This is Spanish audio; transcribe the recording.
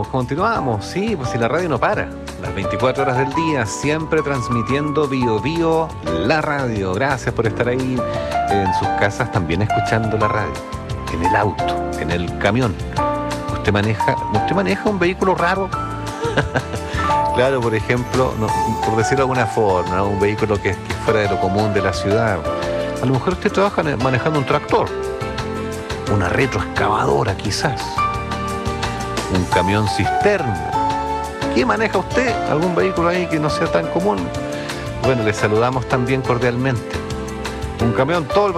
continuamos. Sí, pues si la radio no para. Las 24 horas del día, siempre transmitiendo Bio Bio, la radio. Gracias por estar ahí en sus casas también escuchando la radio. En el auto, en el camión. ¿Usted maneja un vehículo raro? Claro, por ejemplo, no, por decirlo de alguna forma, ¿no? Un vehículo que es fuera de lo común de la ciudad. A lo mejor usted trabaja manejando un tractor, una retroexcavadora quizás, un camión cisterna. ¿Qué maneja usted? ¿Algún vehículo ahí que no sea tan común? Bueno, le saludamos también cordialmente. Un camión, todo el